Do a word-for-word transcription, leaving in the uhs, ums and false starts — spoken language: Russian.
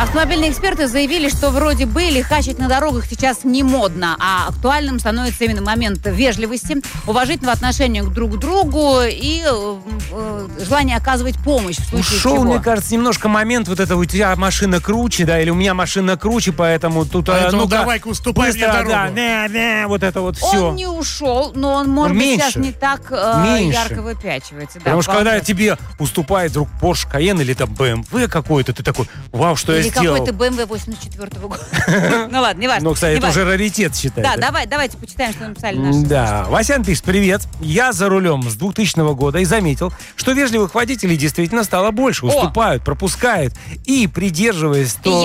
Автомобильные эксперты заявили, что вроде бы лихачить на дорогах сейчас не модно, а актуальным становится именно момент вежливости, уважительного отношения друг к другу и э, э, желания оказывать помощь в случае Ушел, чего. мне кажется, немножко момент вот это, у тебя машина круче, да, или у меня машина круче, поэтому тут... Поэтому ну давай-ка уступай мне быстро, дорогу. да, не, не, вот это вот все. Он не ушел, но он, может быть, Меньше. сейчас не так э, Меньше. ярко выпячивается. Да, Потому что вполне. когда тебе уступает вдруг Porsche Cayenne или там бэ эм вэ какой-то, ты такой, вау, что Или я сделал. какой-то бэ эм вэ восемьдесят четвёртого года. Ну ладно, не важно. Ну, кстати, это уже раритет считается. Да, давай, давайте почитаем, что написали наши. Да, Васян пишет: привет, я за рулем с двухтысячного года и заметил, что вежливых водителей действительно стало больше, уступают, пропускают и, придерживаясь то